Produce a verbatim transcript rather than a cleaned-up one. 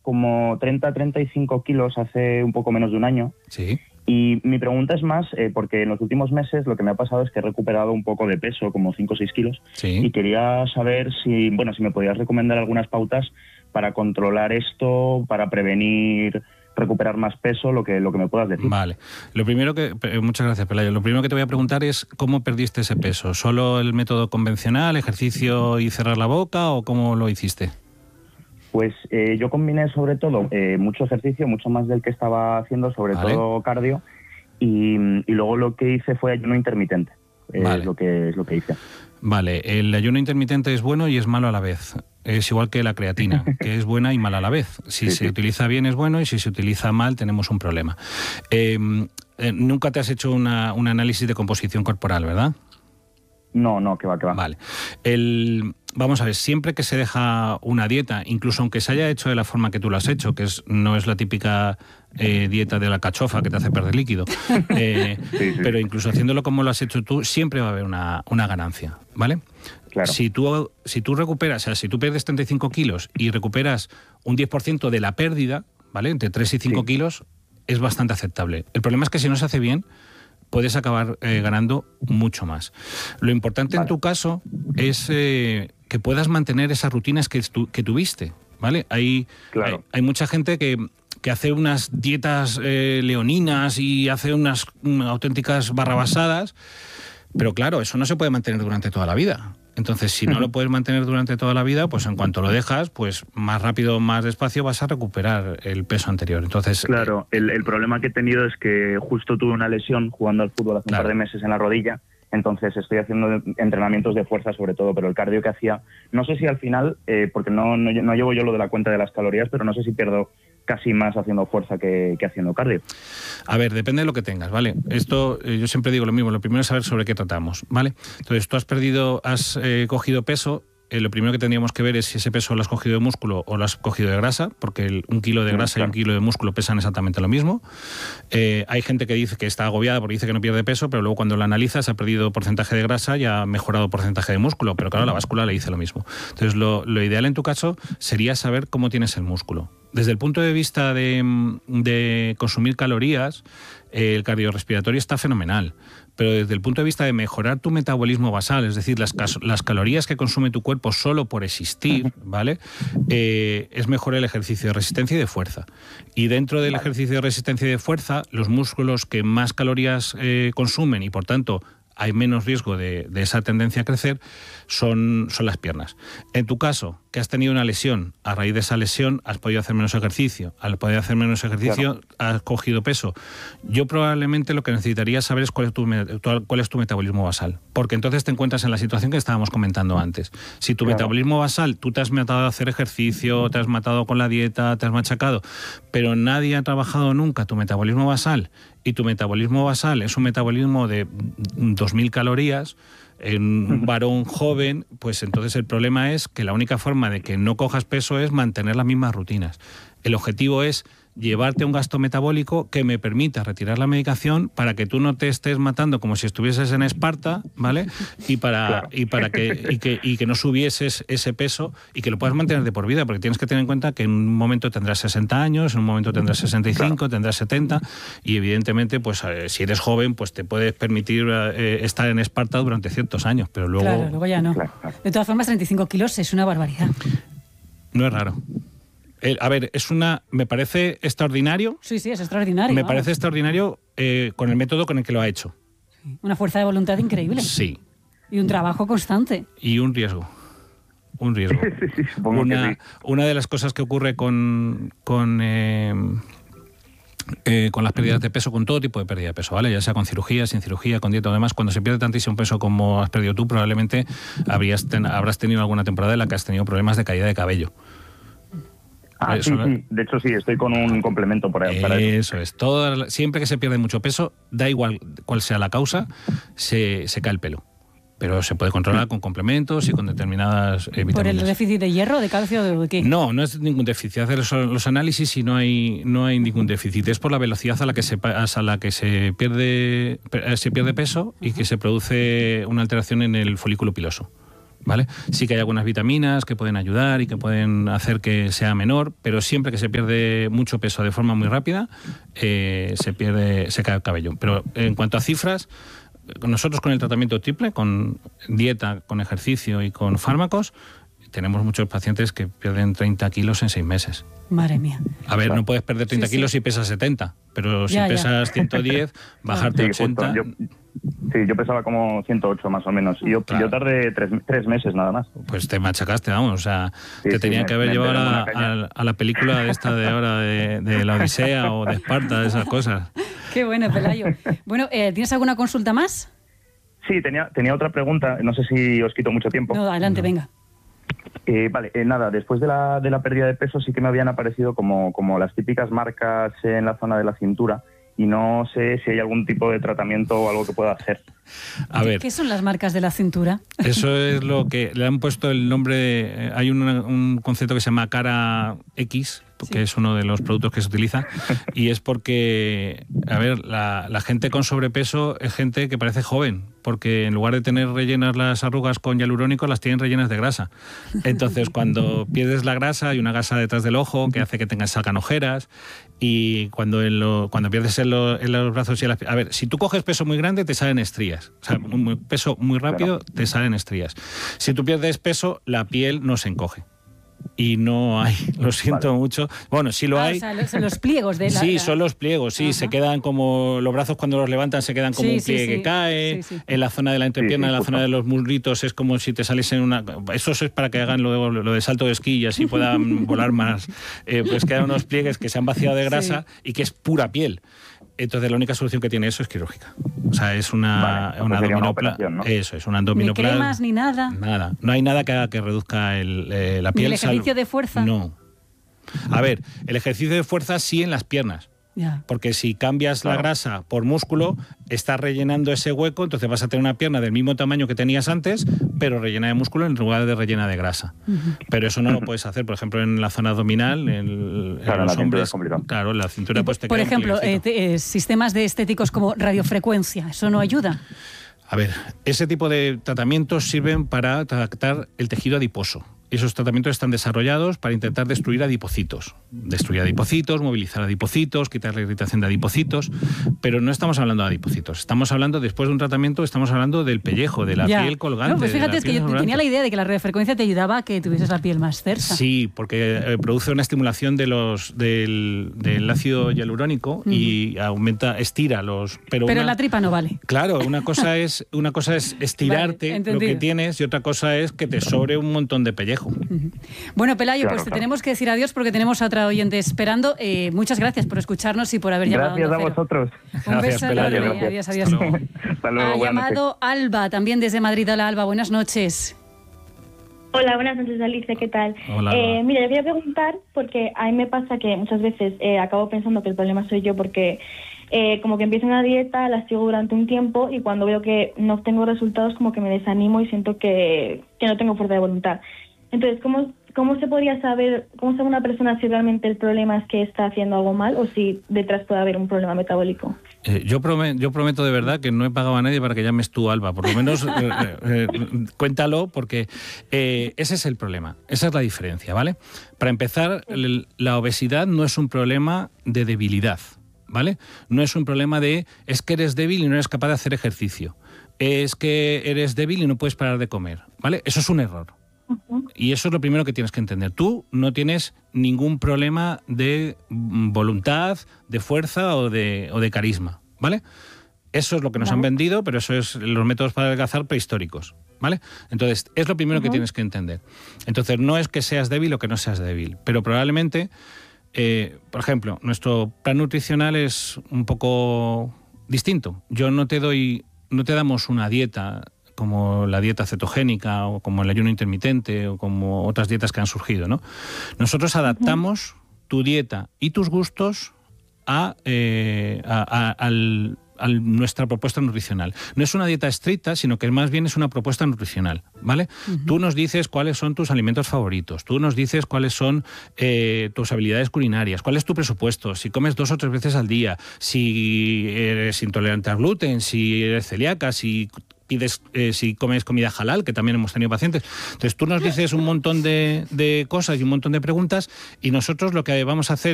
como treinta a treinta y cinco kilos hace un poco menos de un año. Sí. Y mi pregunta es más, eh, porque en los últimos meses lo que me ha pasado es que he recuperado un poco de peso, como cinco o seis kilos. Sí. Y quería saber si, bueno, si me podías recomendar algunas pautas para controlar esto, para prevenir recuperar más peso, lo que lo que me puedas decir. Vale. Lo primero que muchas gracias, Pelayo. Lo primero que te voy a preguntar es ¿cómo perdiste ese peso? ¿Solo el método convencional, ejercicio y cerrar la boca, o cómo lo hiciste? Pues eh, yo combiné sobre todo eh, mucho ejercicio, mucho más del que estaba haciendo, sobre vale. todo cardio, y, y luego lo que hice fue ayuno intermitente. Eh, vale. es lo que es lo que hice. Vale, el ayuno intermitente es bueno y es malo a la vez. Es igual que la creatina, que es buena y mala a la vez. Si sí, se sí. utiliza bien es bueno, y si se utiliza mal tenemos un problema. Eh, eh, nunca te has hecho una, un análisis de composición corporal, ¿verdad? No, no, que va, que va. Vale. El, vamos a ver, siempre que se deja una dieta, incluso aunque se haya hecho de la forma que tú lo has hecho, que es no es la típica eh, dieta de la cachofa que te hace perder líquido, eh, sí, sí. pero incluso haciéndolo como lo has hecho tú, siempre va a haber una, una ganancia, ¿vale? Claro. Si tú, si tú recuperas, o sea, si tú pierdes treinta y cinco kilos y recuperas un diez por ciento de la pérdida, ¿vale? Entre tres y cinco sí. kilos, es bastante aceptable. El problema es que si no se hace bien, puedes acabar eh, ganando mucho más. Lo importante vale. en tu caso es eh, que puedas mantener esas rutinas que, tu, que tuviste, ¿vale? Hay, claro. hay, hay mucha gente que, que hace unas dietas eh, leoninas y hace unas um, auténticas barrabasadas, pero claro, eso no se puede mantener durante toda la vida. Entonces, si no lo puedes mantener durante toda la vida, pues en cuanto lo dejas, pues más rápido, más despacio vas a recuperar el peso anterior. Entonces, claro, el, el problema que he tenido es que justo tuve una lesión jugando al fútbol hace claro. un par de meses en la rodilla, entonces estoy haciendo entrenamientos de fuerza sobre todo, pero el cardio que hacía, no sé si al final, eh, porque no, no, no llevo yo lo de la cuenta de las calorías, pero no sé si pierdo casi más haciendo fuerza que, que haciendo cardio. A ver, depende de lo que tengas, ¿vale? Esto, eh, yo siempre digo lo mismo, lo primero es saber sobre qué tratamos, ¿vale? Entonces, tú has perdido, has eh, cogido peso, eh, lo primero que tendríamos que ver es si ese peso lo has cogido de músculo o lo has cogido de grasa, porque el, un kilo de grasa claro. y un kilo de músculo pesan exactamente lo mismo. Eh, hay gente que dice que está agobiada porque dice que no pierde peso, pero luego cuando lo analizas ha perdido porcentaje de grasa y ha mejorado porcentaje de músculo, pero claro, la báscula le dice lo mismo. Entonces, lo, lo ideal en tu caso sería saber cómo tienes el músculo. Desde el punto de vista de, de consumir calorías, eh, el cardiorrespiratorio está fenomenal, pero desde el punto de vista de mejorar tu metabolismo basal, es decir, las, las calorías que consume tu cuerpo solo por existir, ¿vale? Eh, es mejor el ejercicio de resistencia y de fuerza. Y dentro del ejercicio de resistencia y de fuerza, los músculos que más calorías eh, consumen y por tanto hay menos riesgo de, de esa tendencia a crecer, son, son las piernas. En tu caso, que has tenido una lesión, a raíz de esa lesión has podido hacer menos ejercicio. Al poder hacer menos ejercicio, claro. has cogido peso. Yo probablemente lo que necesitaría saber es cuál es, tu, cuál es tu metabolismo basal, porque entonces te encuentras en la situación que estábamos comentando antes. Si tu claro. metabolismo basal, tú te has matado a hacer ejercicio, te has matado con la dieta, te has machacado, pero nadie ha trabajado nunca tu metabolismo basal, y tu metabolismo basal es un metabolismo de dos mil calorías, en un varón joven, pues entonces el problema es que la única forma de que no cojas peso es mantener las mismas rutinas. El objetivo es llevarte a un gasto metabólico que me permita retirar la medicación para que tú no te estés matando como si estuvieses en Esparta, ¿vale? Y para, claro. y para que, y que, y que no subieses ese peso y que lo puedas mantener de por vida, porque tienes que tener en cuenta que en un momento tendrás sesenta años, en un momento tendrás sesenta y cinco, claro. tendrás setenta, y evidentemente, pues eh, si eres joven, pues te puedes permitir eh, estar en Esparta durante ciertos años, pero luego... Claro, luego ya no. De todas formas, treinta y cinco kilos es una barbaridad. No es raro. El, a ver, es una, me parece extraordinario. Sí, sí, es extraordinario. Me vamos. parece extraordinario eh, con el método con el que lo ha hecho. Sí. Una fuerza de voluntad increíble. Sí. Y un trabajo constante. Y un riesgo. Un riesgo. Sí, sí, supongo una, que sí. Una de las cosas que ocurre con, con, eh, eh, con las pérdidas de peso, con todo tipo de pérdida de peso, ¿vale? Ya sea con cirugía, sin cirugía, con dieta o demás, cuando se pierde tantísimo peso como has perdido tú, probablemente habrías ten, habrás tenido alguna temporada en la que has tenido problemas de caída de cabello. Ah, sí, sí, de hecho sí, estoy con un complemento por ahí. Para eso es, todo, siempre que se pierde mucho peso, da igual cuál sea la causa, se, se cae el pelo. Pero se puede controlar con complementos y con determinadas eh, vitaminas. ¿Por el déficit de hierro, de calcio o de qué? No, no es ningún déficit. Hacer los, los análisis y no hay, no hay ningún déficit. Es por la velocidad a la que se, a la que se, pierde, se pierde peso y que se produce una alteración en el folículo piloso. ¿vale? Sí que hay algunas vitaminas que pueden ayudar y que pueden hacer que sea menor, pero siempre que se pierde mucho peso de forma muy rápida, eh, se pierde, se cae el cabello. Pero en cuanto a cifras, nosotros con el tratamiento triple, con dieta, con ejercicio y con fármacos, tenemos muchos pacientes que pierden treinta kilos en seis meses. Madre mía. A ver, no puedes perder treinta sí, kilos sí. si pesas setenta, pero si ya, pesas ya. ciento diez, bajarte sí, ochenta... Yo, sí, yo pesaba como ciento ocho más o menos, y yo, claro. yo tardé tres, tres meses nada más. Pues te machacaste, vamos, o sea, sí, te sí, tenía me, que haber llevado a, a, a la película esta de ahora de, de la Odisea o de Esparta, de esas cosas. Qué bueno, Pelayo. Bueno, eh, ¿tienes alguna consulta más? Sí, tenía, tenía otra pregunta, no sé si os quito mucho tiempo. No, adelante, no. venga. Eh, vale, eh, nada, después de la, de la pérdida de peso sí que me habían aparecido como, como las típicas marcas en la zona de la cintura y no sé si hay algún tipo de tratamiento o algo que pueda hacer. A ver, ¿qué son las marcas de la cintura? Eso es lo que le han puesto el nombre, hay un, un concepto que se llama cara X, que sí. es uno de los productos que se utiliza, y es porque, a ver, la, la gente con sobrepeso es gente que parece joven, porque en lugar de tener rellenas las arrugas con hialurónico, las tienen rellenas de grasa. Entonces, cuando pierdes la grasa, hay una grasa detrás del ojo que hace que tengas salgan ojeras, y cuando, en lo, cuando pierdes en, lo, en los brazos y en las... A ver, si tú coges peso muy grande, te salen estrías. O sea, un peso muy rápido, claro. te salen estrías. Si tú pierdes peso, la piel no se encoge. Y no hay, lo siento vale. mucho. Bueno, sí lo ah, hay. O sea, son los pliegos de la... Sí, son los pliegos, sí. Ajá. Se quedan como... Los brazos cuando los levantan se quedan como sí, un pliegue sí, sí. que cae. Sí, sí. En la zona de la entrepierna, sí, sí, en la zona de los muslitos, es como si te saliesen una... Eso es para que hagan luego lo, lo de salto de esquí y así puedan volar más. Eh, pues quedan unos pliegues que se han vaciado de grasa sí. y que es pura piel. Entonces la única solución que tiene eso es quirúrgica. O sea, es una, vale, una abdominoplastia. ¿No? Eso, es una abdominoplastia. Ni cremas ni nada. Nada. No hay nada que haga que reduzca el, eh, la piel. ¿Ni el ejercicio sal... de fuerza? No. A ver, el ejercicio de fuerza sí en las piernas. Ya. Porque si cambias claro. la grasa por músculo, estás rellenando ese hueco, entonces vas a tener una pierna del mismo tamaño que tenías antes, pero rellena de músculo en lugar de rellena de grasa. Uh-huh. Pero eso no lo puedes hacer, por ejemplo, en la zona abdominal, en, claro, en los la hombres. Claro, en la cintura pues te Por ejemplo, eh, te, eh, sistemas de estéticos como radiofrecuencia, ¿eso no ayuda? A ver, ese tipo de tratamientos sirven para tratar el tejido adiposo. Esos tratamientos están desarrollados para intentar destruir adipocitos. Destruir adipocitos, movilizar adipocitos, quitar la irritación de adipocitos, pero no estamos hablando de adipocitos. Estamos hablando, después de un tratamiento, estamos hablando del pellejo, de la ya. piel colgante. No, pues fíjate, es que yo colgante. tenía la idea de que la radiofrecuencia te ayudaba a que tuvieses la piel más tersa. Sí, porque eh, produce una estimulación de los del, del ácido hialurónico uh-huh. y aumenta, estira los... Pero, pero una, la tripa no vale. Claro, una cosa es, una cosa es estirarte vale, lo que tienes y otra cosa es que te sobre un montón de pellejo. Uh-huh. Bueno, Pelayo, claro, pues te claro. tenemos que decir adiós porque tenemos a otra oyente esperando. Eh, muchas gracias por escucharnos y por haber llamado. Gracias a vosotros. Un beso enorme. Adiós, adiós. Hasta luego. Hasta luego, ha llamado Alba, también desde Madrid. Hola, Alba, buenas noches. Hola, buenas noches, Alicia, ¿qué tal? Hola, eh, mira, le voy a preguntar porque a mí me pasa que muchas veces eh, acabo pensando que el problema soy yo porque eh, como que empiezo una dieta, la sigo durante un tiempo y cuando veo que no obtengo resultados como que me desanimo y siento que, que no tengo fuerza de voluntad. Entonces, ¿cómo, ¿cómo se podría saber, cómo sabe una persona si realmente el problema es que está haciendo algo mal o si detrás puede haber un problema metabólico? Eh, yo, prometo, yo prometo de verdad que no he pagado a nadie para que llames tú, Alba. Por lo menos eh, eh, cuéntalo porque eh, ese es el problema. Esa es la diferencia, ¿vale? Para empezar, el, la obesidad no es un problema de debilidad, ¿vale? No es un problema de es que eres débil y no eres capaz de hacer ejercicio. Es que eres débil y no puedes parar de comer, ¿vale? Eso es un error. Y eso es lo primero que tienes que entender. Tú no tienes ningún problema de voluntad, de fuerza o de, o de carisma, ¿vale? Eso es lo que nos ¿Vale? han vendido, pero eso es los métodos para adelgazar prehistóricos, ¿vale? Entonces, es lo primero uh-huh. que tienes que entender. Entonces, no es que seas débil o que no seas débil, pero probablemente, eh, por ejemplo, nuestro plan nutricional es un poco distinto. Yo no te doy, no te damos una dieta como la dieta cetogénica o como el ayuno intermitente o como otras dietas que han surgido, ¿no? Nosotros adaptamos tu dieta y tus gustos a, eh, a, a, al, a nuestra propuesta nutricional. No es una dieta estricta, sino que más bien es una propuesta nutricional, ¿vale? Uh-huh. Tú nos dices cuáles son tus alimentos favoritos, tú nos dices cuáles son eh, tus habilidades culinarias, cuál es tu presupuesto, si comes dos o tres veces al día, si eres intolerante al gluten, si eres celíaca, si... pides eh, si comes comida halal, que también hemos tenido pacientes. Entonces tú nos dices un montón de, de cosas y un montón de preguntas y nosotros lo que vamos a hacer